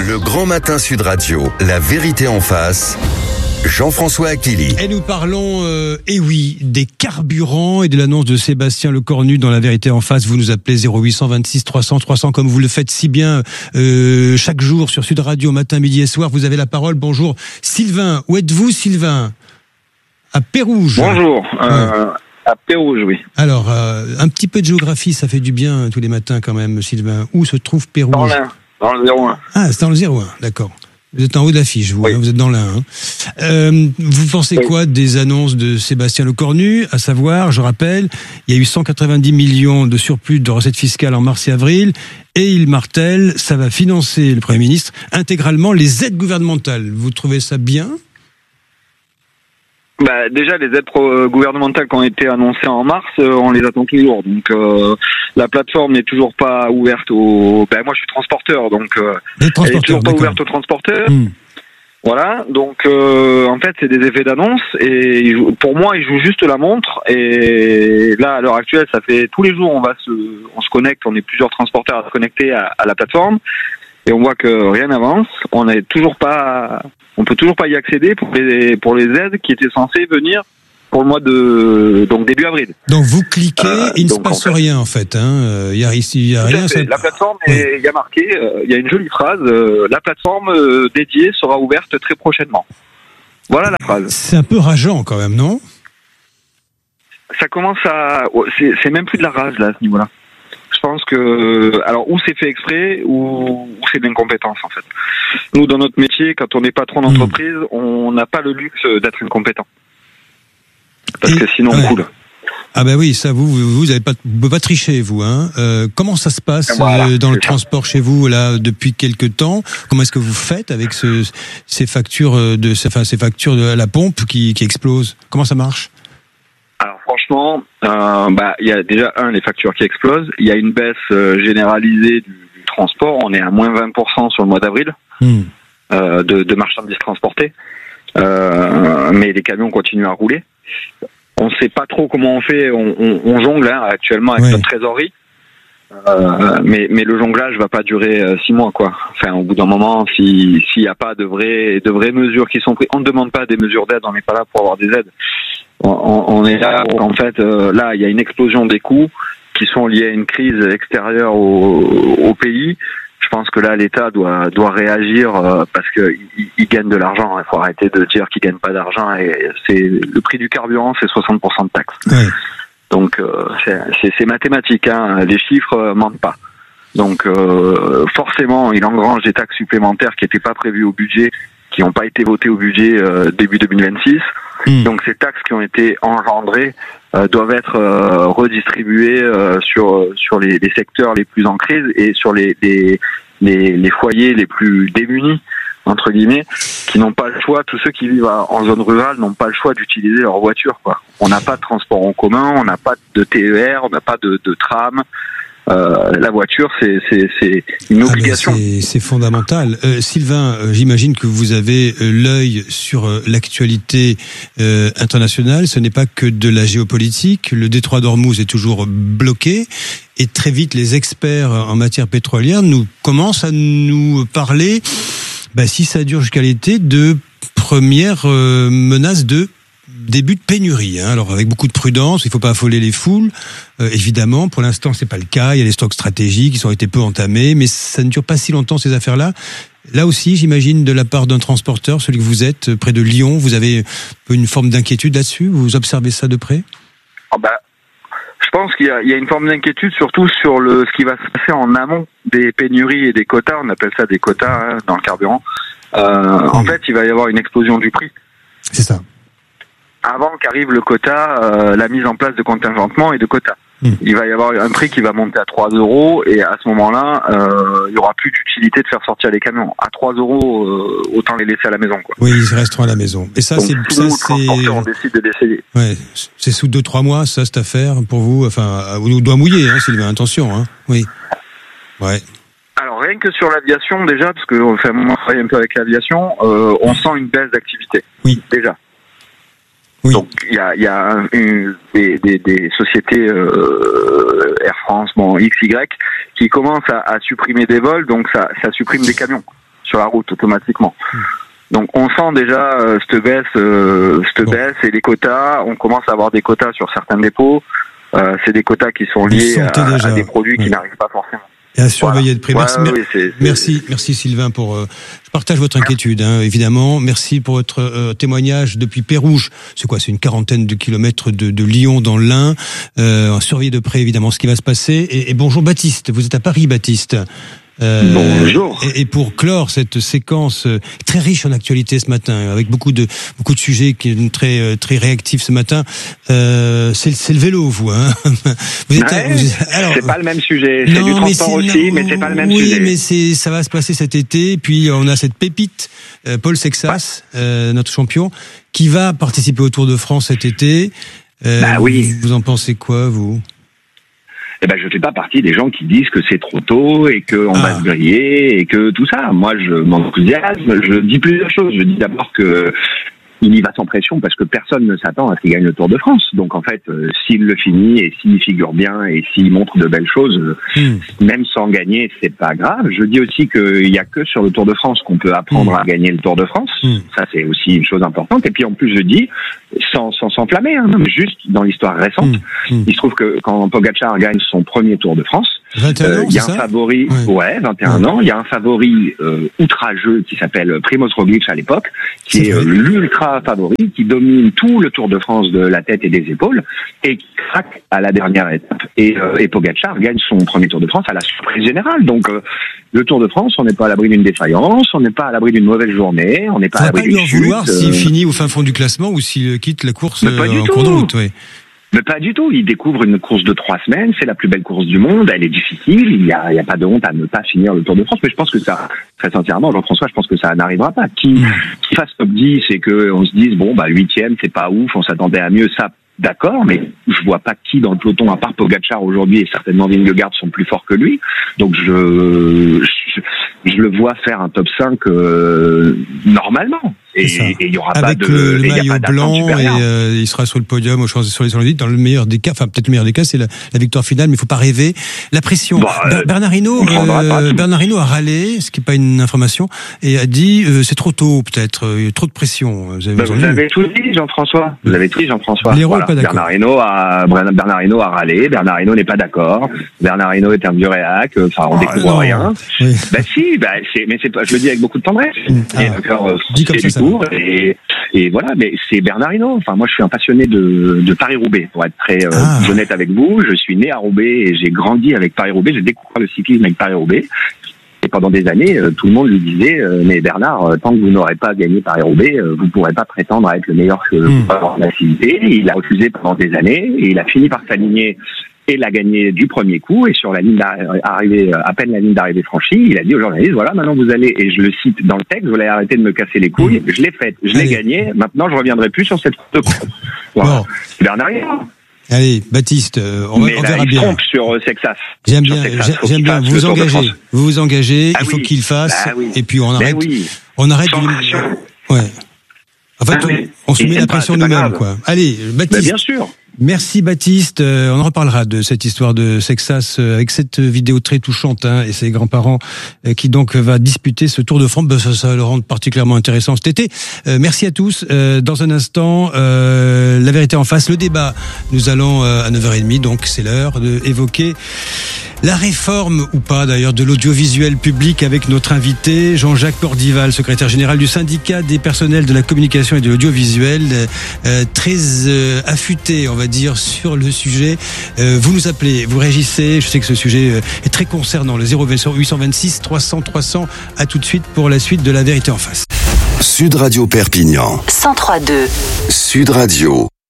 Le Grand Matin Sud Radio, la vérité en face. Jean-François Achilly. Et nous parlons, des carburants et de l'annonce de Sébastien Lecornu dans La Vérité en face. Vous nous appelez 0800 26 300 300 comme vous le faites si bien chaque jour sur Sud Radio, matin, midi et soir. Vous avez la parole. Bonjour Sylvain. Où êtes-vous Sylvain? À Pérouge. Bonjour. À Pérouge, oui. Alors, un petit peu de géographie, ça fait du bien tous les matins quand même, Sylvain. Où se trouve Pérouge? Dans l'Ain, dans le 01. Ah, c'est dans le 01, d'accord. Vous êtes en haut de l'affiche, vous, oui. Vous êtes dans l'Ain. Vous pensez quoi des annonces de Sébastien Lecornu? À savoir, je rappelle, il y a eu 190 millions de surplus de recettes fiscales en mars et avril, et il martèle, ça va financer, le Premier ministre, intégralement les aides gouvernementales. Vous trouvez ça bien? Déjà, les aides gouvernementales qui ont été annoncées en mars, on les attend toujours. Donc, la plateforme n'est toujours pas ouverte aux... moi, je suis transporteur, donc elle n'est toujours pas ouverte aux transporteurs. Voilà, donc en fait, c'est des effets d'annonce. Et pour moi, ils jouent juste la montre. Et là, à l'heure actuelle, ça fait tous les jours, on se connecte. On est plusieurs transporteurs à se connecter à la plateforme. Et on voit que rien n'avance. On peut toujours pas y accéder pour les aides qui étaient censées venir pour le mois donc début avril. Donc vous cliquez, il ne se passe rien en fait. Il y a rien. La plateforme, il y a marqué, il y a une jolie phrase. La plateforme dédiée sera ouverte très prochainement. Voilà la phrase. C'est un peu rageant quand même, non? Ça commence à, c'est même plus de la rage là à ce niveau-là. Je pense que, alors, ou c'est fait exprès, ou c'est de l'incompétence, en fait. Nous, dans notre métier, quand on est patron d'entreprise, on n'a pas le luxe d'être incompétent. Parce que sinon, on coule. Ah ben oui, ça, vous avez pas, vous pouvez pas tricher, vous, hein. Comment ça se passe dans le transport chez vous, là, depuis quelque temps? Comment est-ce que vous faites avec ces factures à la pompe qui explosent? Comment ça marche? Alors franchement, il y a déjà les factures qui explosent. Il y a une baisse généralisée du transport. On est à moins 20% sur le mois d'avril de marchandises transportées. Mais les camions continuent à rouler. On ne sait pas trop comment on fait. On jongle actuellement avec notre trésorerie. Mais le jonglage va pas durer 6 mois, quoi. Enfin, au bout d'un moment, s'il y a pas de vraies mesures qui sont prises, on ne demande pas des mesures d'aide. On n'est pas là pour avoir des aides. On est là, en fait, là, il y a une explosion des coûts qui sont liés à une crise extérieure au pays. Je pense que là, l'État doit réagir parce que il gagne de l'argent. Il faut arrêter de dire qu'il gagne pas d'argent. Et le prix du carburant, c'est 60% de taxes. Ouais. Donc, c'est mathématique. Les chiffres mentent pas. Donc, forcément, il engrange des taxes supplémentaires qui n'étaient pas prévues au budget, qui n'ont pas été votées au budget début 2026. Donc ces taxes qui ont été engendrées doivent être redistribuées sur les secteurs les plus en crise et sur les foyers les plus démunis, entre guillemets, qui n'ont pas le choix. Tous ceux qui vivent en zone rurale n'ont pas le choix d'utiliser leur voiture, quoi. On n'a pas de transport en commun, on n'a pas de TER, on n'a pas de tram. La voiture, c'est une obligation. C'est fondamental. Sylvain, j'imagine que vous avez l'œil sur l'actualité internationale. Ce n'est pas que de la géopolitique. Le détroit d'Ormuz est toujours bloqué. Et très vite, les experts en matière pétrolière commencent à nous parler, si ça dure jusqu'à l'été, de premières menaces de début de pénurie, alors avec beaucoup de prudence, il ne faut pas affoler les foules, évidemment, pour l'instant c'est pas le cas, il y a des stocks stratégiques qui ont été peu entamés, mais ça ne dure pas si longtemps ces affaires-là. Là aussi, j'imagine, de la part d'un transporteur, celui que vous êtes, près de Lyon, vous avez une forme d'inquiétude là-dessus, vous observez ça de près? Je pense qu'il y a une forme d'inquiétude, surtout sur ce qui va se passer en amont des pénuries et des quotas, on appelle ça des quotas dans le carburant. En fait, il va y avoir une explosion du prix. C'est ça. Avant qu'arrive le quota, la mise en place de contingentement et de quotas. Il va y avoir un prix qui va monter à 3 € et à ce moment-là, il y aura plus d'utilité de faire sortir les camions. À 3 €, autant les laisser à la maison, quoi. Oui, ils resteront à la maison. Et ça, donc, on décide de l'essayer. Ouais, c'est sous 2-3 mois, ça, cette affaire, pour vous. Enfin, vous doit mouiller, Sylvain, attention, Oui. Ouais. Alors, rien que sur l'aviation, déjà, parce que on travaille un peu avec l'aviation, on sent une baisse d'activité. Oui. Déjà. Oui. Donc il y a des sociétés Air France, XY, qui commencent à supprimer des vols, donc ça supprime des camions sur la route automatiquement. Donc on sent déjà cette baisse et les quotas. On commence à avoir des quotas sur certains dépôts. C'est des quotas qui sont liés à des produits qui n'arrivent pas forcément. Et à surveiller de près. Merci Sylvain pour. Je partage votre inquiétude, évidemment. Merci pour votre témoignage depuis Pérouge. C'est quoi ? C'est une 40aine de kilomètres de Lyon dans l'Ain. Surveiller de près évidemment ce qui va se passer. Et bonjour Baptiste. Vous êtes à Paris, Baptiste. Bonjour. Et pour clore cette séquence très riche en actualité ce matin, avec beaucoup de sujets qui sont très réactifs ce matin, c'est le vélo, vous, hein. Alors, c'est pas le même sujet. C'est du transport aussi, mais c'est pas le même sujet. Oui, mais ça va se passer cet été. Puis on a cette pépite, Paul Sexas, notre champion, qui va participer au Tour de France cet été. Oui. Vous en pensez quoi, vous ? Je fais pas partie des gens qui disent que c'est trop tôt et qu'on va se griller et que tout ça. Moi, je m'enthousiasme. Je dis plusieurs choses. Je dis d'abord que il y va sans pression parce que personne ne s'attend à ce qu'il gagne le Tour de France. Donc en fait, s'il le finit et s'il figure bien et s'il montre de belles choses, même sans gagner, c'est pas grave. Je dis aussi qu'il y a que sur le Tour de France qu'on peut apprendre à gagner le Tour de France. Ça, c'est aussi une chose importante. Et puis en plus, je dis, sans s'enflammer, mais juste dans l'histoire récente, il se trouve que quand Pogačar gagne son premier Tour de France, 21 ans, il y a un favori, 21 ans, il y a un favori outrageux qui s'appelle Primož Roglič à l'époque, qui est l'ultra favori, qui domine tout le Tour de France de la tête et des épaules, et qui craque à la dernière étape. Et Pogačar gagne son premier Tour de France à la surprise générale. Donc le Tour de France, on n'est pas à l'abri d'une défaillance, on n'est pas à l'abri d'une mauvaise journée, on n'est pas à l'abri d'une chute. On va pas lui en vouloir s'il finit au fin fond du classement ou s'il quitte la course en cours de route. Oui. Mais pas du tout. Il découvre une course de 3 semaines. C'est la plus belle course du monde. Elle est difficile. Il y a pas de honte à ne pas finir le Tour de France. Mais je pense que ça, très sincèrement, Jean-François, je pense que ça n'arrivera pas. Qui fasse top 10 et que on se dise, 8e, c'est pas ouf, on s'attendait à mieux, ça, d'accord, mais je vois pas qui dans le peloton, à part Pogačar aujourd'hui, et certainement Vingegaard sont plus forts que lui. Donc je le vois faire un top 5 normalement. Et il y aura avec pas de le maillot blanc et il sera sur le podium sur les Olympiques. Dans le meilleur des cas, peut-être le meilleur des cas, c'est la victoire finale, mais il faut pas rêver. La pression. Bernard Hinault a râlé, ce qui n'est pas une information, et a dit c'est trop tôt, peut-être, trop de pression. Vous avez tout dit, Jean-François. L'héros n'est pas d'accord. Bernard Hinault a râlé. Bernard Hinault n'est pas d'accord. Bernard Hinault est un vieux réac. On découvre rien. Oui. Mais c'est pas. Je le dis avec beaucoup de tendresse. Dit comme ça. Et voilà, mais c'est Bernard Hinault. Enfin, moi, je suis un passionné de Paris-Roubaix, pour être très honnête avec vous. Je suis né à Roubaix et j'ai grandi avec Paris-Roubaix. J'ai découvert le cyclisme avec Paris-Roubaix. Et pendant des années, tout le monde lui disait mais Bernard, tant que vous n'aurez pas gagné Paris-Roubaix, vous ne pourrez pas prétendre à être le meilleur coureur de la activité. Il a refusé pendant des années et il a fini par s'aligner et l'a gagné du premier coup. Et sur la ligne d'arrivée, à peine la ligne d'arrivée franchie, il a dit aux journalistes, voilà, maintenant vous allez, et je le cite dans le texte, vous allez arrêter de me casser les couilles, je l'ai faite, je l'ai gagné, maintenant je reviendrai plus sur cette course de course. Voilà. Bon. Bernard Hinault. Allez, Baptiste, on verra bien. Trompe sur Sexas. J'aime bien. Vous vous engagez, il faut qu'il fasse, et puis on arrête. On arrête de... Ouais. En fait, on se met la pression nous-mêmes, quoi. Allez, Baptiste. Bien sûr. Merci Baptiste, on en reparlera de cette histoire de Sexas avec cette vidéo très touchante et ses grands-parents qui donc va disputer ce Tour de France. Ça va le rendre particulièrement intéressant cet été. Merci à tous. Dans un instant, la vérité en face, le débat. Nous allons à 9h30, donc c'est l'heure d'évoquer la réforme ou pas d'ailleurs de l'audiovisuel public avec notre invité Jean-Jacques Pordival, secrétaire général du syndicat des personnels de la communication et de l'audiovisuel, très affûté on va dire sur le sujet. Vous nous appelez, vous réagissez, je sais que ce sujet est très concernant, le 0826 300 300. À tout de suite pour la suite de la vérité en face. Sud Radio Perpignan 103.2 Sud Radio.